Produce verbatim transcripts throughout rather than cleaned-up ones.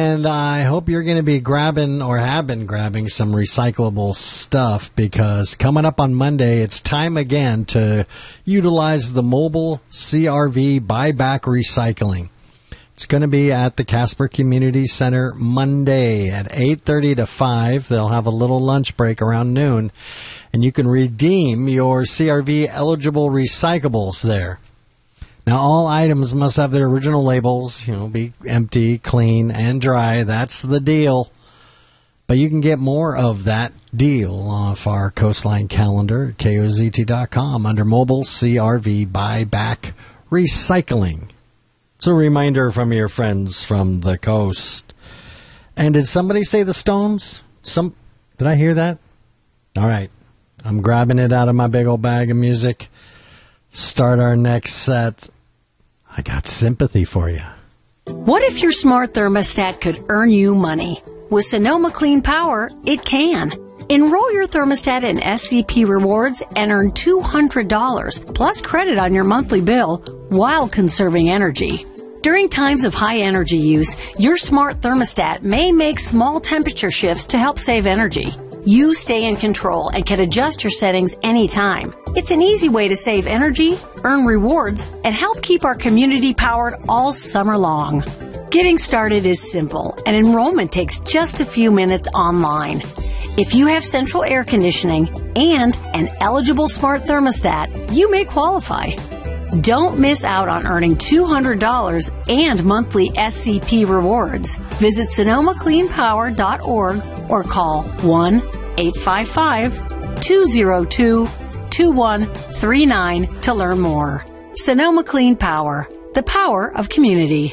And I hope you're going to be grabbing or have been grabbing some recyclable stuff, because coming up on Monday, it's time again to utilize the mobile C R V buyback recycling. It's going to be at the Casper Community Center Monday at eight thirty to five. They'll have a little lunch break around noon, and you can redeem your C R V eligible recyclables there. Now, all items must have their original labels, you know, be empty, clean, and dry. That's the deal. But you can get more of that deal off our Coastline calendar at K O Z T dot com under mobile C R V buyback recycling. It's a reminder from your friends from the coast. And did somebody say the Stones? Some Did I hear that? All right. I'm grabbing it out of my big old bag of music. Start our next set. I got sympathy for you. What if your smart thermostat could earn you money? With Sonoma Clean Power, it can. Enroll your thermostat in S C P Rewards and earn two hundred dollars plus credit on your monthly bill while conserving energy. During times of high energy use, your smart thermostat may make small temperature shifts to help save energy. You stay in control and can adjust your settings anytime. It's an easy way to save energy, earn rewards, and help keep our community powered all summer long. Getting started is simple, and enrollment takes just a few minutes online. If you have central air conditioning and an eligible smart thermostat, you may qualify. Don't miss out on earning two hundred dollars and monthly S C P rewards. Visit Sonoma Clean Power dot org or call one eight five five, two zero two, two one three nine to learn more. Sonoma Clean Power, the power of community.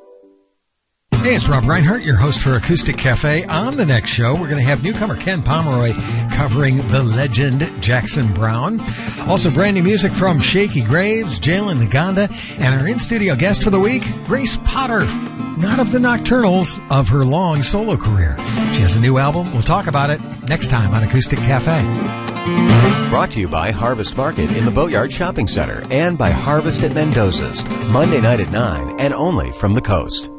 Hey, it's Rob Reinhardt, your host for Acoustic Cafe. On the next show, we're going to have newcomer Ken Pomeroy covering the legend Jackson Browne. Also, brand new music from Shaky Graves, Jalen Naganda, and our in-studio guest for the week, Grace Potter. Not of the Nocturnals, of her long solo career. She has a new album. We'll talk about it next time on Acoustic Cafe. Brought to you by Harvest Market in the Boatyard Shopping Center and by Harvest at Mendoza's, Monday night at nine and only from the coast.